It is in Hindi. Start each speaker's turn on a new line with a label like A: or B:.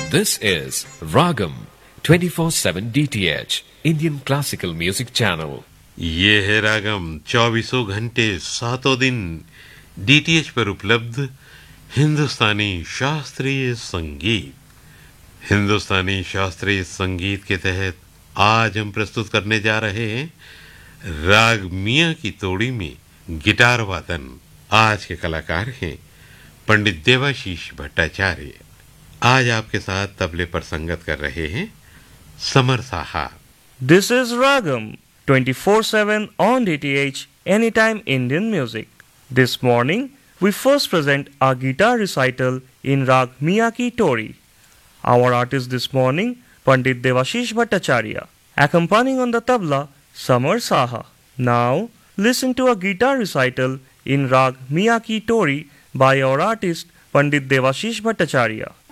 A: This is Ragam 24/7 DTH Indian Classical Music Channel.
B: ये है रागम 24 घंटे 7 दिन डीटीएच पर उपलब्ध हिंदुस्तानी शास्त्रीय संगीत। हिंदुस्तानी शास्त्रीय संगीत के तहत आज हम प्रस्तुत करने जा रहे हैं राग मियां की तोड़ी में गिटार वादन। आज के कलाकार हैं पंडित देवाशीष भट्टाचार्य। आज आपके साथ तबले पर संगत कर रहे हैं summer Saha.
C: This is Ragam 24/7 on DTH Anytime Indian Music. This morning we first present our guitar recital in Rag Miyaki Tori. Our artist this morning Pandit Devashish Bhattacharya. Accompanying on the tabla Samar Saha. Now listen to a guitar recital in Rag Miyaki Tori by our artist Pandit Devashish Bhattacharya.